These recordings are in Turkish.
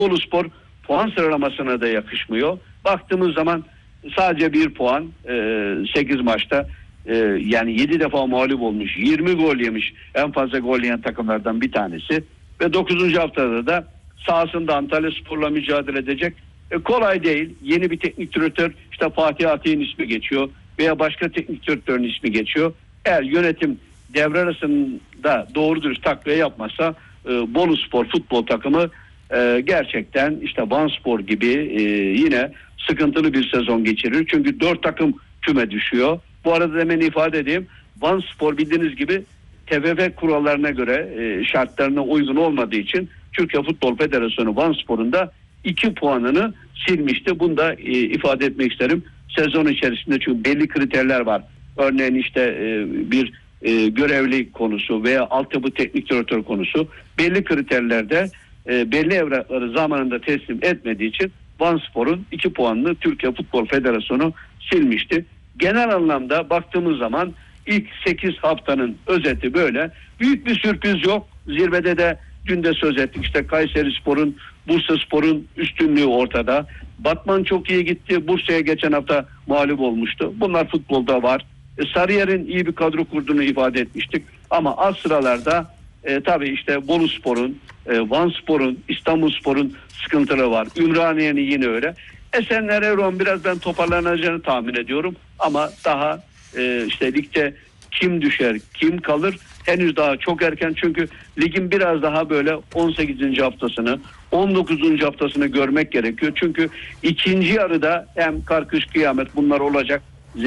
Boluspor puan sıralamasına da yakışmıyor. Baktığımız zaman sadece 1 puan 8 maçta, yani 7 defa mağlup olmuş, 20 gol yemiş, en fazla gol yiyen takımlardan bir tanesi ve 9. haftada da sahasında Antalyaspor'la mücadele edecek. Kolay değil. Yeni bir teknik direktör, işte Fatih Atay'ın ismi geçiyor veya başka teknik direktörün ismi geçiyor. Eğer yönetim devre arasında doğru dürüst takviye yapmazsa Boluspor futbol takımı gerçekten işte Vanspor gibi yine sıkıntılı bir sezon geçirir. Çünkü 4 takım küme düşüyor. Bu arada hemen ifade edeyim. Vanspor bildiğiniz gibi TFF kurallarına göre şartlarına uygun olmadığı için Türkiye Futbol Federasyonu Vanspor'un da 2 puanını silmişti. Bunu da ifade etmek isterim. Sezon içerisinde çünkü belli kriterler var. Örneğin işte bir görevli konusu veya altyapı teknik direktör konusu belli kriterlerde belli evrakları zamanında teslim etmediği için Vanspor'un 2 puanını Türkiye Futbol Federasyonu silmişti. Genel anlamda baktığımız zaman ilk 8 haftanın özeti böyle. Büyük bir sürpriz yok. Zirvede de dün de söz ettik. İşte Kayserispor'un, Bursaspor'un üstünlüğü ortada. Batman çok iyi gitti. Bursa'ya geçen hafta mağlup olmuştu. Bunlar futbolda var. Sarıyer'in iyi bir kadro kurduğunu ifade etmiştik. Ama az sıralarda tabii işte Boluspor'un, Vanspor'un, İstanbulspor'un sıkıntıları var. Ümraniye'nin yine öyle. Esenler Erdoğan biraz ben toparlanacağını tahmin ediyorum. Ama daha işte ligde kim düşer, kim kalır henüz daha çok erken. Çünkü ligin biraz daha böyle 18. haftasını, 19. haftasını görmek gerekiyor. Çünkü ikinci yarıda hem kar kış kıyamet bunlar olacak.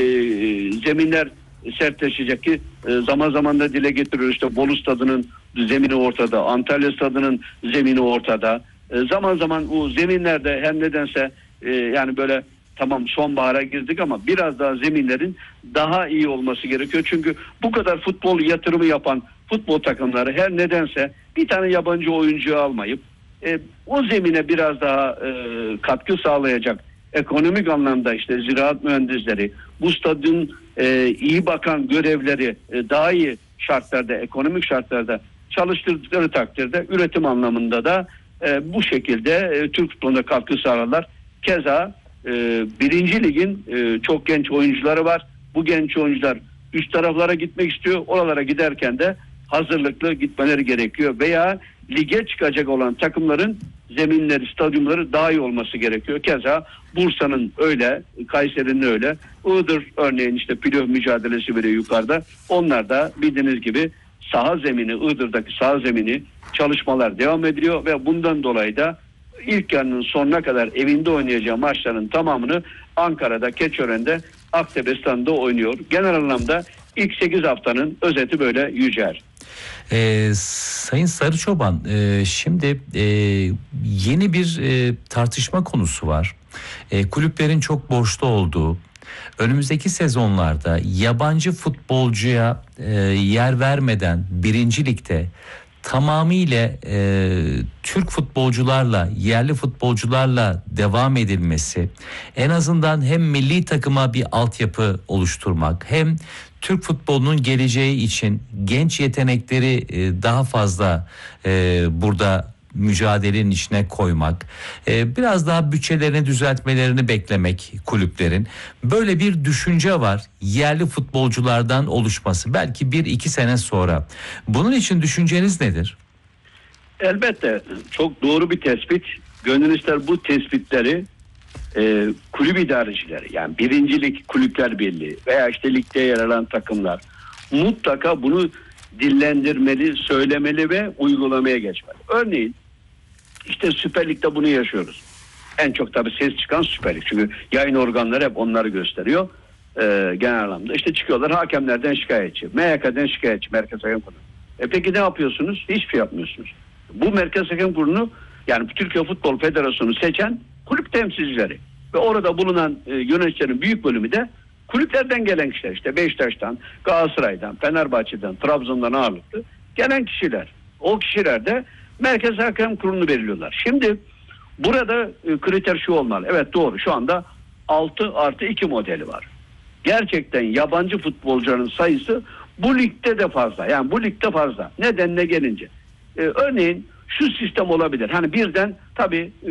Zeminler sertleşecek ki zaman zaman da dile getiriyor. İşte Bolu stadının zemini ortada, Antalya stadının zemini ortada. Zaman zaman bu zeminlerde hem nedense yani böyle tamam sonbahara girdik ama biraz daha zeminlerin daha iyi olması gerekiyor. Çünkü bu kadar futbol yatırımı yapan futbol takımları her nedense bir tane yabancı oyuncuyu almayıp o zemine biraz daha katkı sağlayacak ekonomik anlamda işte ziraat mühendisleri, bu stadın iyi bakan görevleri daha iyi şartlarda, ekonomik şartlarda çalıştırdıkları takdirde üretim anlamında da bu şekilde Türk futboluna katkı sağlarlar. Keza 1. Ligin çok genç oyuncuları var. Bu genç oyuncular üst taraflara gitmek istiyor. Oralara giderken de hazırlıklı gitmeleri gerekiyor. Veya lige çıkacak olan takımların zeminleri, stadyumları daha iyi olması gerekiyor. Keza Bursa'nın öyle, Kayseri'nin öyle. Iğdır örneğin işte playoff mücadelesi veriyor yukarıda. Onlar da bildiğiniz gibi saha zemini, Iğdır'daki saha zemini çalışmalar devam ediliyor ve bundan dolayı da ilk yarının sonuna kadar evinde oynayacağı maçların tamamını Ankara'da, Keçiören'de, Aktepe Stadı'nda oynuyor. Genel anlamda ilk 8 haftanın özeti böyle Yücel. Sayın Sarıçoban, şimdi yeni bir tartışma konusu var. Kulüplerin çok borçlu olduğu, önümüzdeki sezonlarda yabancı futbolcuya yer vermeden 1. Lig'de tamamıyla Türk futbolcularla, yerli futbolcularla devam edilmesi, en azından hem milli takıma bir altyapı oluşturmak, hem Türk futbolunun geleceği için genç yetenekleri daha fazla burada mücadelenin içine koymak, biraz daha bütçelerini düzeltmelerini beklemek kulüplerin. Böyle bir düşünce var, yerli futbolculardan oluşması belki 1-2 sene sonra. Bunun için düşünceniz nedir? Elbette çok doğru bir tespit. Gönül ister bu tespitleri kulüp idarecileri, yani 1. Lig Kulüpler Birliği veya işte ligde yer alan takımlar mutlaka bunu dillendirmeli, söylemeli ve uygulamaya geçmeli. Örneğin işte Süper Lig'de bunu yaşıyoruz. En çok tabii ses çıkan Süper Lig. Çünkü yayın organları hep onları gösteriyor. Genel anlamda. İşte çıkıyorlar hakemlerden şikayetçi. MHK'den şikayetçi. Merkez Hakem Kurulu. Peki ne yapıyorsunuz? Hiçbir şey yapmıyorsunuz. Bu Merkez Hakem Kurulu'nu yani Türkiye Futbol Federasyonu seçen kulüp temsilcileri. Ve orada bulunan yöneticilerin büyük bölümü de kulüplerden gelen kişiler. İşte Beşiktaş'tan, Galatasaray'dan, Fenerbahçe'den, Trabzon'dan ağırlıklı gelen kişiler. O kişiler de Merkez Hakem Kurulu'nu belirliyorlar. Şimdi burada kriter şu olmalı. Evet doğru, şu anda 6+2 modeli var. Gerçekten yabancı futbolcuların sayısı bu ligde de fazla. Yani bu ligde fazla. Nedenine gelince. Örneğin şu sistem olabilir. Hani birden tabii